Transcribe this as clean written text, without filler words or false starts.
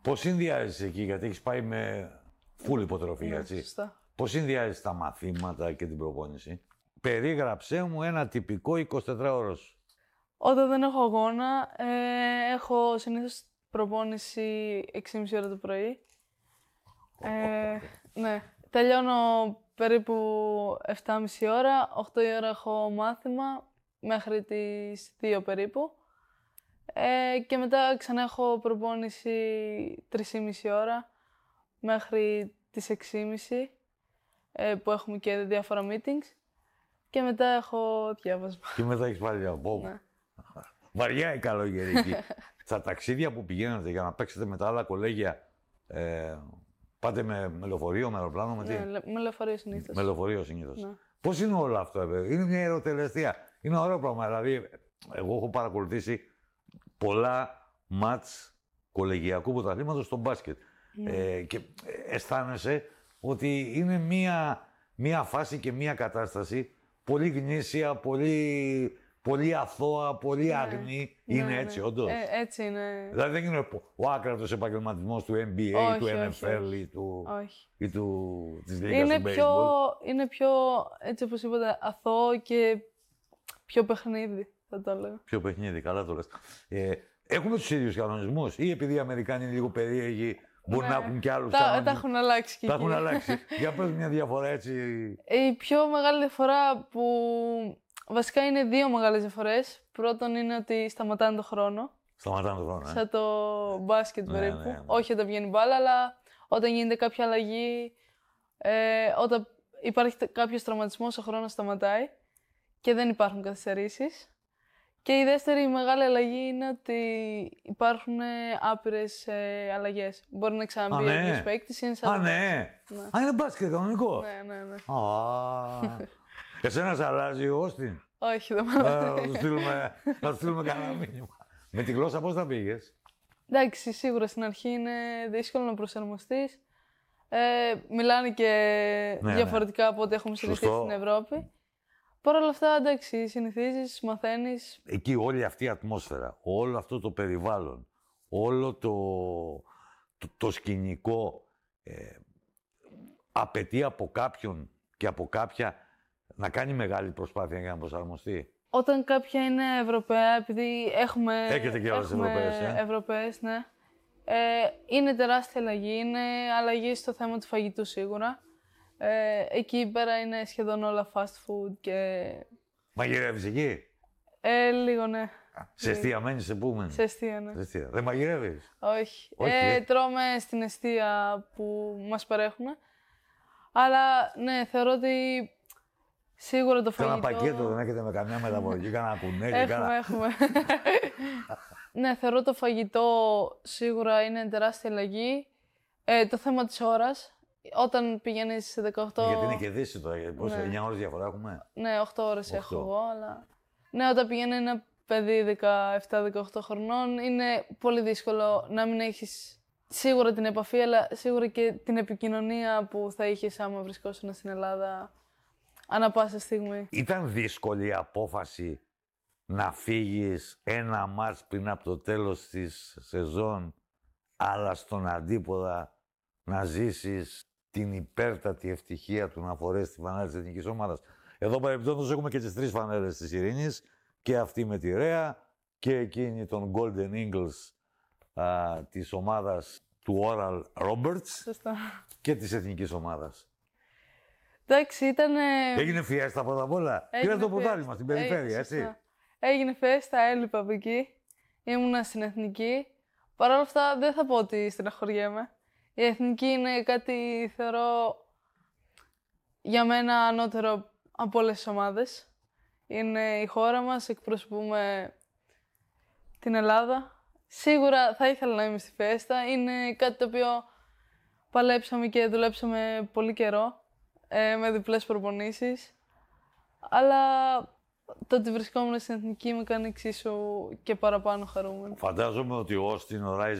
Πώς συνδυάζεις εκεί, γιατί έχεις πάει με full υποτροφία, έτσι. Σωστά. Πώς συνδυάζεις τα μαθήματα και την προπόνηση? Περίγραψέ μου ένα τυπικό 24ωρος. Όταν δεν έχω αγώνα, έχω συνήθως προπόνηση 6,5 ώρα το πρωί. Ναι. Τελειώνω περίπου 7,5 ώρα, 8 η ώρα έχω μάθημα, μέχρι τις 2 περίπου. Και μετά ξανά έχω προπόνηση 3,5 ώρα, μέχρι τις 6,5, που έχουμε και διάφορα meetings. Και μετά έχω διάβασμα. Και μετά έχεις πάλι διάβασμα. Ναι. Βαριά η καλοκαιρική. Στα ταξίδια που πηγαίνετε για να παίξετε με τα άλλα κολέγια, πάτε με λεωφορείο, με αεροπλάνο, με τι? Με λεωφορείο συνήθως. Με λεωφορείο συνήθως. Ναι. Πώς είναι όλο αυτό, είναι μια ερωτελεστία. Είναι ωραίο πράγμα. Δηλαδή, εγώ έχω παρακολουθήσει πολλά μάτς κολεγιακού πρωταθλήματος στο μπάσκετ. Και αισθάνεσαι ότι είναι μια φάση και μια κατάσταση πολύ γνήσια, πολύ αθώα, πολύ αγνή. Είναι έτσι, όντως? Έτσι είναι. Δηλαδή δεν είναι ο άκρατος επαγγελματισμός του NBA, όχι, του NFL όχι. ή της Λίγκας του Baseball. Είναι πιο, έτσι όπως είπατε, αθώο και πιο παιχνίδι, θα το έλεγα. Πιο παιχνίδι, καλά το λες. Έχουμε τους ίδιους κανονισμούς ή επειδή οι Αμερικάνοι είναι λίγο περίεργοι, μπορεί να έχουν κι άλλους κανόνες? Τα έχουν αλλάξει και τα έχουν αλλάξει. Για πες μια διαφορά έτσι. Η πιο μεγάλη διαφορά που... Βασικά είναι δύο μεγάλες διαφορές. Πρώτον είναι ότι σταματάνε το χρόνο. Σταματάνε το χρόνο, Σαν το μπάσκετ περίπου. Ναι. Όχι όταν βγαίνει μπάλα, αλλά όταν γίνεται κάποια αλλαγή, όταν υπάρχει κάποιος τραυματισμός, ο χρόνος σταματάει και δεν υπάρχουν καθυστερήσεις. Και η δεύτερη μεγάλη αλλαγή είναι ότι υπάρχουν άπειρες αλλαγές. Μπορεί να ξαναμπεί ο παίκτης. Ναι. Είναι μπάσκετ κανονικό. Ναι. Εσένα σ' αλλάζει ο Όστιν? Όχι, δεν μ' αλλάζει. Να του στείλουμε κανένα μήνυμα. Με τη γλώσσα πώς θα πήγες? Εντάξει, σίγουρα στην αρχή είναι δύσκολο να προσαρμοστείς. Μιλάνε και διαφορετικά από ό,τι έχουμε συνηθίσει στην Ευρώπη. Παρ' όλα αυτά, εντάξει, συνηθίζεις, μαθαίνεις. Εκεί όλη αυτή η ατμόσφαιρα, όλο αυτό το περιβάλλον, όλο το σκηνικό απαιτεί από κάποιον και από κάποια να κάνει μεγάλη προσπάθεια για να προσαρμοστεί. Όταν κάποια είναι Ευρωπαία, επειδή έχετε και άλλες Ευρωπαίες, ναι. Είναι τεράστια αλλαγή, είναι αλλαγή στο θέμα του φαγητού σίγουρα. Εκεί πέρα είναι σχεδόν όλα fast food και... Μαγειρεύεις εκεί? Λίγο, ναι. Σε εστία μένεις επόμενη? Σε εστία, ναι. Δεν μαγειρεύεις? Όχι. Τρώμε στην εστία που μας παρέχουν. Αλλά, ναι, θεωρώ ότι σίγουρα το φαγητό... Κάνα πακέτο δεν έχετε με καμιά μεταφορική, κάνα κουνέλι, Έχουμε. Ναι, θεωρώ το φαγητό σίγουρα είναι τεράστια αλλαγή. Το θέμα της ώρας. Όταν πηγαίνεις σε 18... Γιατί είναι και δύση τώρα, πώς, 9 ώρες διαφορά έχουμε? Ναι, 8 ώρες έχω εγώ, αλλά... Ναι, όταν πηγαίνει ένα παιδί 17-18 χρονών, είναι πολύ δύσκολο να μην έχεις σίγουρα την επαφή, αλλά σίγουρα και την επικοινωνία που θα είχες άμα βρισκόσουν στην Ελλάδα ανά πάσα στιγμή. Ήταν δύσκολη η απόφαση να φύγεις ένα μάτς πριν από το τέλος της σεζόν, αλλά στον αντίποδα να ζήσεις την υπέρτατη ευτυχία του να φορέσει τη φανέλα της εθνικής ομάδας? Εδώ παρεμπιπτόντως έχουμε και τις 3 φανέλες της Ειρήνης, και αυτή με τη Ρέα και εκείνη των Golden Eagles της ομάδας του Oral Roberts. Σωστά. Και της εθνικής ομάδας. Εντάξει, ήταν... Έγινε φιέστα πρώτα απ' όλα. Πήρα το πρωτάθλημα στην περιφέρεια, έτσι. Έγινε φιέστα, έλειπα από εκεί. Ήμουνα στην εθνική. Παρ' όλα αυτά δεν θα πω ότι στεναχωριέμαι. Η εθνική είναι κάτι, θεωρώ, για μένα ανώτερο από όλες τις ομάδες. Είναι η χώρα μας, εκπροσωπούμε την Ελλάδα. Σίγουρα θα ήθελα να είμαι στη φιέστα. Είναι κάτι το οποίο παλέψαμε και δουλέψαμε πολύ καιρό, με διπλές προπονήσεις. Αλλά το ότι βρισκόμουν στην εθνική με κάνει εξίσου και παραπάνω χαρούμενο. Φαντάζομαι ότι ο Όστιν, ο Ράιζ